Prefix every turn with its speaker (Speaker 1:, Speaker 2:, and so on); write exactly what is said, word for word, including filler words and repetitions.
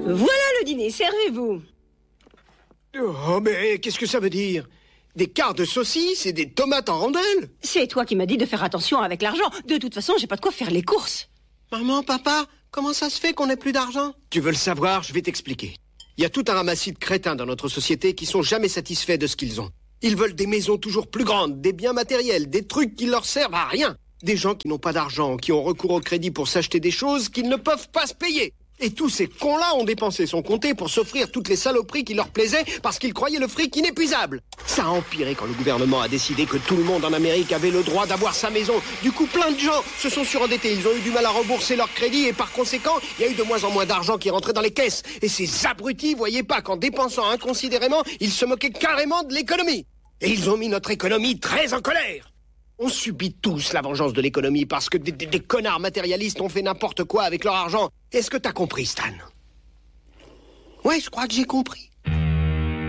Speaker 1: Voilà le dîner, servez-vous.
Speaker 2: Oh, mais qu'est-ce que ça veut dire? Des quarts de saucisses et des tomates en rondelles?
Speaker 1: C'est toi qui m'as dit de faire attention avec l'argent. De toute façon, j'ai pas de quoi faire les courses.
Speaker 2: Maman, papa, comment ça se fait qu'on n'ait plus d'argent? Tu veux le savoir? Je vais t'expliquer. Il y a tout un ramassis de crétins dans notre société qui sont jamais satisfaits de ce qu'ils ont. Ils veulent des maisons toujours plus grandes, des biens matériels, des trucs qui leur servent à rien. Des gens qui n'ont pas d'argent, qui ont recours au crédit pour s'acheter des choses qu'ils ne peuvent pas se payer. Et tous ces cons-là ont dépensé son compté pour s'offrir toutes les saloperies qui leur plaisaient parce qu'ils croyaient le fric inépuisable. Ça a empiré quand le gouvernement a décidé que tout le monde en Amérique avait le droit d'avoir sa maison. Du coup, plein de gens se sont surendettés. Ils ont eu du mal à rembourser leur crédit et par conséquent, il y a eu de moins en moins d'argent qui rentrait dans les caisses. Et ces abrutis voyaient pas qu'en dépensant inconsidérément, ils se moquaient carrément de l'économie. Et ils ont mis notre économie très en colère. On subit tous la vengeance de l'économie parce que des, des, des connards matérialistes ont fait n'importe quoi avec leur argent. Est-ce que t'as compris, Stan? Ouais, je crois que j'ai compris.